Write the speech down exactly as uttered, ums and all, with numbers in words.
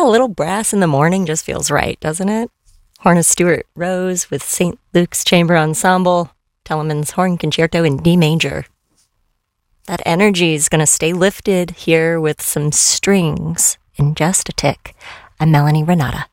a little brass in the morning just feels right, doesn't it? Horn of Stuart Rose with Saint Luke's Chamber Ensemble, Telemann's Horn Concerto in D major. That energy is going to stay lifted here with some strings in just a tick. I'm Melanie Renata.